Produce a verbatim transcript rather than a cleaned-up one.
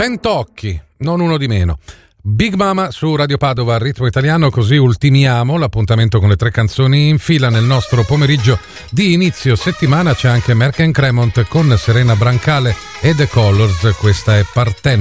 Cent'occhi, non uno di meno. Big Mama su Radio Padova, ritmo italiano, così ultimiamo l'appuntamento con le tre canzoni in fila nel nostro pomeriggio di inizio settimana. C'è anche Merck and Cremont con Serena Brancale e The Colors, questa è Parteno.